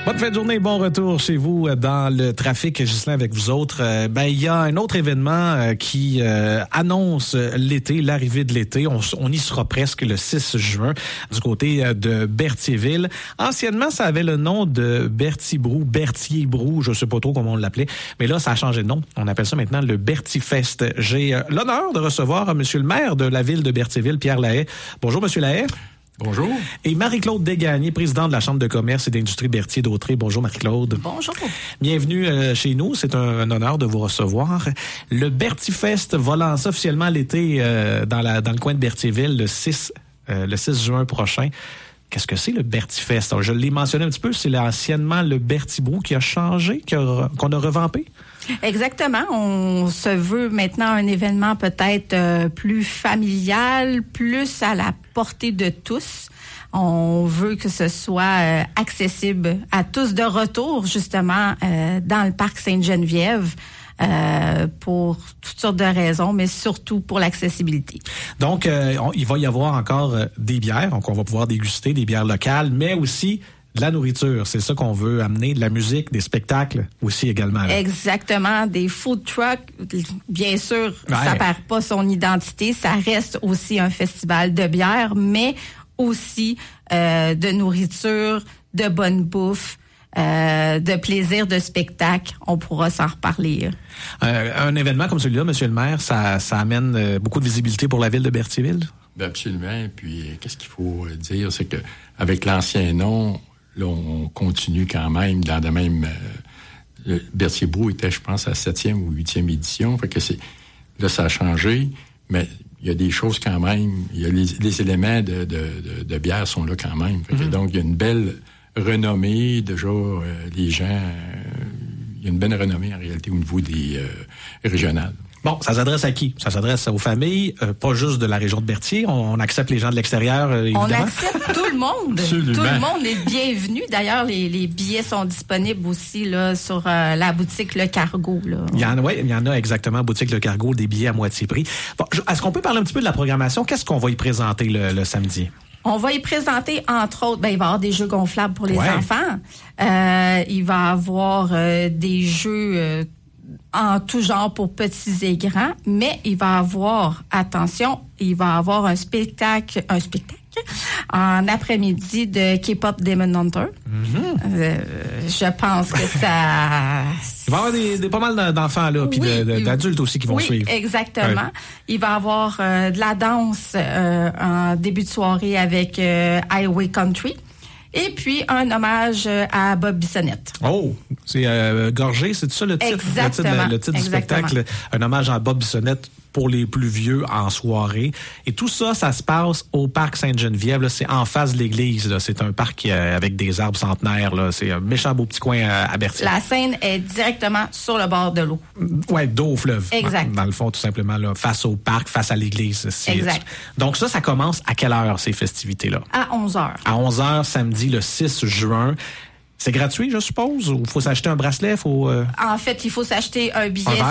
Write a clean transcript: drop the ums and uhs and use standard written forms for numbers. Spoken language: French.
Bonne fin de journée, bon retour chez vous dans le trafic. Ghislain, avec vous autres. Il y a un autre événement qui annonce l'été, l'arrivée de l'été. On y sera presque le 6 juin du côté de Berthierville. Anciennement, ça avait le nom de Berthier-Brou, je sais pas trop comment on l'appelait, mais là, ça a changé de nom. On appelle ça maintenant le Berthifest. J'ai l'honneur de recevoir monsieur le maire de la ville de Berthierville, Pierre Lahaye. Bonjour, monsieur Lahaye. Bonjour. Et Marie-Claude Desgagnés, présidente de la Chambre de commerce et d'industrie Berthier-d'Autrey. Bonjour, Marie-Claude. Bonjour. Bienvenue chez nous. C'est un honneur de vous recevoir. Le Berthifest va lancer officiellement l'été dans le coin de Berthierville le 6 juin prochain. Qu'est-ce que c'est le Berthifest? Alors, je l'ai mentionné un petit peu, c'est anciennement le Berthier-Brou qui a changé, qu'on a revampé? Exactement. On se veut maintenant un événement peut-être plus familial, plus à la portée de tous. On veut que ce soit accessible à tous de retour, justement, dans le parc Sainte-Geneviève. Pour toutes sortes de raisons, mais surtout pour l'accessibilité. Donc, il va y avoir encore des bières, donc on va pouvoir déguster des bières locales, mais aussi de la nourriture. C'est ça qu'on veut amener, de la musique, des spectacles aussi également. Là. Exactement, des food trucks. Bien sûr, ça perd pas son identité, ça reste aussi un festival de bière, mais aussi de nourriture, de bonne bouffe. De plaisir, de spectacle, on pourra s'en reparler. Un événement comme celui-là, monsieur le maire, ça amène beaucoup de visibilité pour la ville de Berthierville? Bien, absolument. Puis, qu'est-ce qu'il faut dire, c'est que avec l'ancien nom, là, on continue quand même dans le même... Berthier-Brou était, je pense, à 7e ou 8e édition. Fait que là, ça a changé, mais il y a des choses quand même. Il y a les éléments de bière sont là quand même. Fait que, donc, il y a une belle renommée, déjà, les gens... il y a une bonne renommée, en réalité, au niveau des régionales. Bon, ça s'adresse à qui? Ça s'adresse aux familles, pas juste de la région de Berthier. On accepte les gens de l'extérieur, évidemment. On accepte tout le monde. Absolument. Tout le monde est bienvenu. D'ailleurs, les billets sont disponibles aussi là sur la boutique Le Cargo. Là. Il y en a exactement, boutique Le Cargo, des billets à moitié prix. Bon, est-ce qu'on peut parler un petit peu de la programmation? Qu'est-ce qu'on va y présenter le samedi? On va y présenter, entre autres, il va y avoir des jeux gonflables pour les enfants. Il va y avoir des jeux en tout genre pour petits et grands, mais il va y avoir, attention, il va y avoir un spectacle en après-midi de K-pop Demon Hunter. Je pense que ça... Il va y avoir pas mal d'enfants là, puis d'adultes aussi qui vont suivre. Oui, exactement. Ouais. Il va y avoir de la danse en début de soirée avec Highway Country. Et puis, un hommage à Bob Bissonnette. Oh, c'est Gorgé, c'est ça le titre? Exactement. Le titre du spectacle, un hommage à Bob Bissonnette pour les plus vieux en soirée. Et tout ça, ça se passe au parc Sainte-Geneviève. Là, c'est en face de l'église. Là. C'est un parc avec des arbres centenaires. Là. C'est un méchant beau petit coin à Berthier. La scène est directement sur le bord de l'eau. Oui, d'eau au fleuve. Exact. Dans le fond, tout simplement, là, face au parc, face à l'église. Exact. Donc ça commence à quelle heure, ces festivités-là? À 11h. À 11h, samedi, le 6 juin. C'est gratuit, je suppose? Ou faut s'acheter un bracelet? En fait, il faut s'acheter un billet